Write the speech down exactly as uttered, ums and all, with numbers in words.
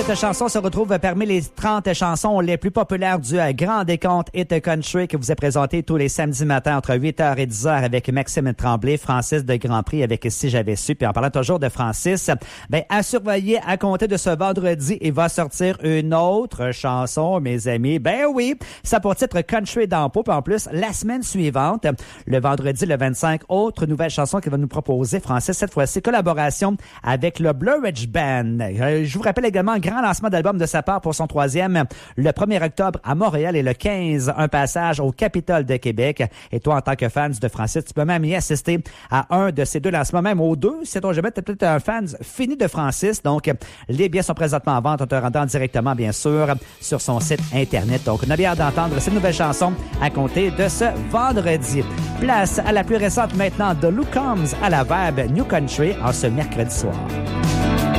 Cette chanson se retrouve parmi les trente chansons les plus populaires du Grand Décompte Hit Country que vous est présenté tous les samedis matins entre huit heures et dix heures avec Maxime Tremblay, Francis de Grand Prix avec Si j'avais su. Puis en parlant toujours de Francis, ben à surveiller à compter de ce vendredi, il va sortir une autre chanson, mes amis. Ben oui, ça pour titre Country dans Pau. Puis en plus, la semaine suivante, le vendredi le vingt-cinq, autre nouvelle chanson qu'il va nous proposer, Francis, cette fois-ci collaboration avec le Blue Ridge Band. Euh, je vous rappelle également un grand lancement d'album de sa part pour son troisième, le premier octobre à Montréal et le quinze, un passage au Capitole de Québec. Et toi, en tant que fan de Francis, tu peux même y assister à un de ces deux lancements, même aux deux. Si ton jamais, tu es peut-être un fan fini de Francis. Donc, les billets sont présentement en vente en te rendant directement, bien sûr, sur son site Internet. Donc, on a bien hâte d'entendre cette nouvelle chanson à compter de ce vendredi. Place à la plus récente maintenant de Lou Combs à la Vibe New Country en ce mercredi soir.